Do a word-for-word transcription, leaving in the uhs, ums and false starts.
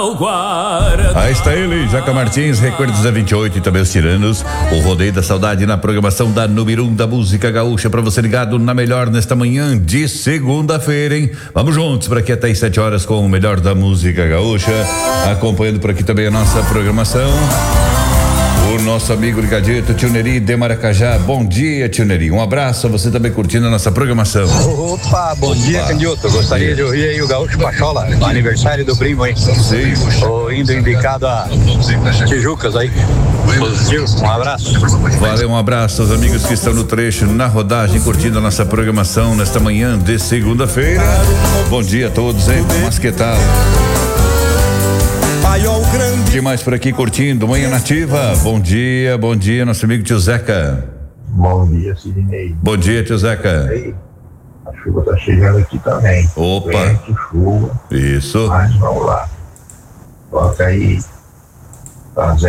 Aí está ele, Jaca Martins, Recordes da vinte e oito e também os Tiranos. O Rodeio da Saudade na programação da número um da música gaúcha, pra você ligado na melhor nesta manhã de segunda-feira, hein? Vamos juntos por aqui até às sete horas com o melhor da música gaúcha. Acompanhando por aqui também a nossa programação. O nosso amigo ligadito, Tio Neri de Maracajá. Bom dia, Tio Neri. Um abraço a você também curtindo a nossa programação. Opa, bom Opa. dia, Candiota. Gostaria de ouvir aí o Gaúcho Pachola, aniversário do primo aí. Sim. Tô indo indicado a Tijucas aí. Positivo, um abraço. Valeu, um abraço aos amigos que estão no trecho, na rodagem, curtindo a nossa programação nesta manhã de segunda-feira. Bom dia a todos, hein? Masquetado. Que mais por aqui curtindo, Manhã Nativa. Bom dia, bom dia, nosso amigo tio Zeca. Bom dia, Sidney. Bom dia, tio Zeca. Ei, a chuva tá chegando aqui também. Opa. Vento, chuva. Isso. Mas vamos lá. Toca aí. Tá